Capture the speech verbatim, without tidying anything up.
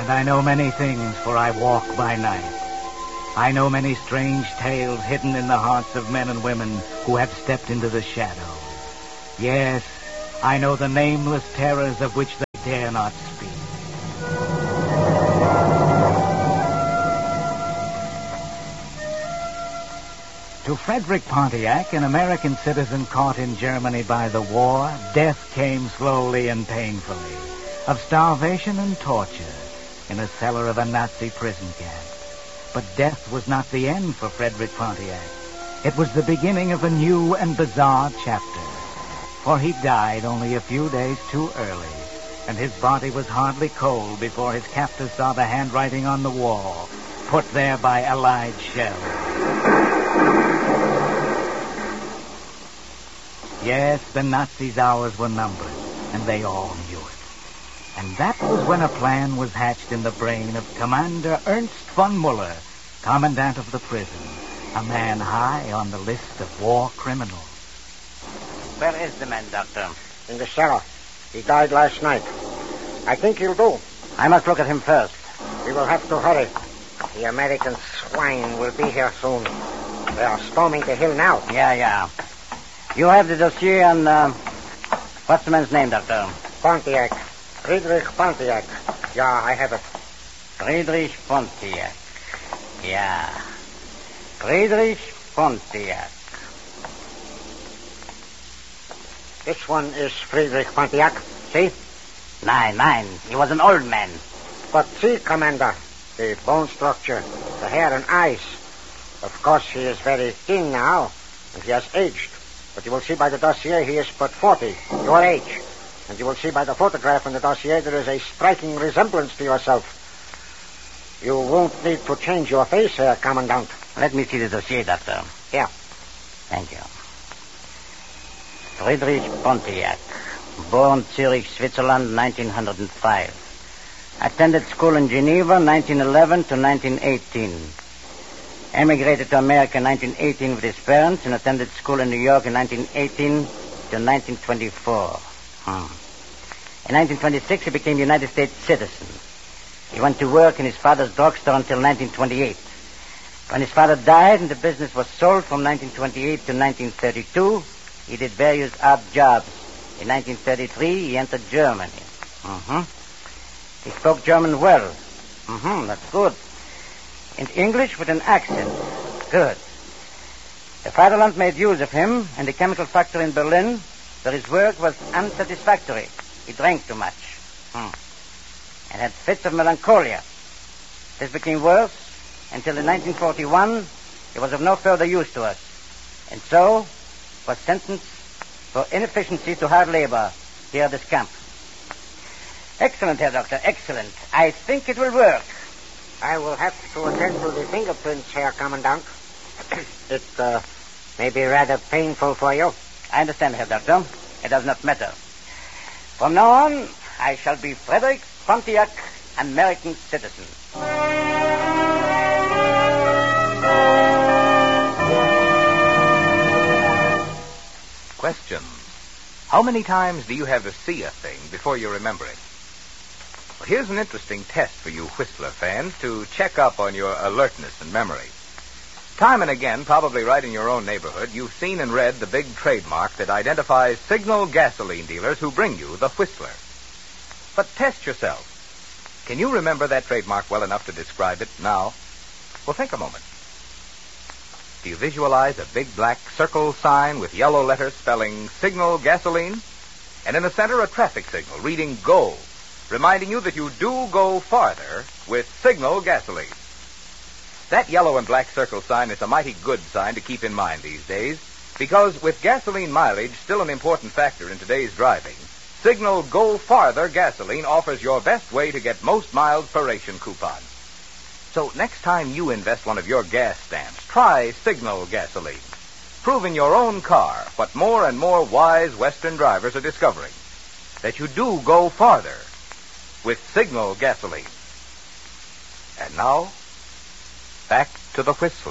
And I know many things, for I walk by night. I know many strange tales hidden in the hearts of men and women who have stepped into the shadows. Yes, I know the nameless terrors of which they dare not speak. To Frederick Pontiac, an American citizen caught in Germany by the war, death came slowly and painfully, of starvation and torture, in a cellar of a Nazi prison camp. But death was not the end for Frederick Pontiac. It was the beginning of a new and bizarre chapter. For he died only a few days too early, and his body was hardly cold before his captors saw the handwriting on the wall, put there by Allied shells. Yes, the Nazis' hours were numbered, and they all knew it. And that was when a plan was hatched in the brain of Commander Ernst von Muller, commandant of the prison, a man high on the list of war criminals. Where is the man, Doctor? In the cellar. He died last night. I think he'll do. I must look at him first. We will have to hurry. The American swine will be here soon. They are storming the hill now. Yeah, yeah. You have the dossier on, uh, what's the man's name, Doctor? Pontiac. Friedrich Pontiac. Yeah, I have it. Friedrich Pontiac. Yeah. Friedrich Pontiac. This one is Friedrich Pontiac. See? Nine, nine. He was an old man. But see, Commander, the bone structure, the hair and eyes. Of course, he is very thin now, and he has aged. But you will see by the dossier he is but forty, your age. And you will see by the photograph in the dossier there is a striking resemblance to yourself. You won't need to change your face, Herr Commandant. Let me see the dossier, Doctor. Here. Thank you. Friedrich Pontiac, born Zurich, Switzerland, nineteen oh five. Attended school in Geneva, nineteen eleven to nineteen eighteen. Emigrated to America in nineteen eighteen with his parents and attended school in New York in nineteen eighteen to nineteen twenty-four. Hmm. In nineteen twenty-six, he became United States citizen. He went to work in his father's drugstore until nineteen twenty-eight. When his father died and the business was sold from nineteen twenty-eight to nineteen thirty-two, he did various odd jobs. In nineteen thirty-three, he entered Germany. Mm-hmm. He spoke German well. Mm-hmm, that's good. And English with an accent. Good. The fatherland made use of him in the chemical factory in Berlin, where his work was unsatisfactory. He drank too much. Hmm. And had fits of melancholia. This became worse until in nineteen forty-one, he was of no further use to us. And so was sentenced for inefficiency to hard labor here at this camp. Excellent, Herr Doctor, excellent. I think it will work. I will have to attend to the fingerprints, Herr Commandant. It uh, may be rather painful for you. I understand, Herr Doctor. It does not matter. From now on, I shall be Frederick Pontiac, American citizen. Question. How many times do you have to see a thing before you remember it? Well, here's an interesting test for you Whistler fans to check up on your alertness and memory. Time and again, probably right in your own neighborhood, you've seen and read the big trademark that identifies Signal gasoline dealers who bring you the Whistler. But test yourself. Can you remember that trademark well enough to describe it now? Well, think a moment. Do you visualize a big black circle sign with yellow letters spelling Signal gasoline? And in the center, a traffic signal reading Go, reminding you that you do go farther with Signal gasoline. That yellow and black circle sign is a mighty good sign to keep in mind these days, because with gasoline mileage still an important factor in today's driving, Signal Go Farther gasoline offers your best way to get most miles per ration coupon. So next time you invest one of your gas stamps, try Signal gasoline, proving your own car what more and more wise Western drivers are discovering, that you do go farther with Signal gasoline. And now, back to the Whistler.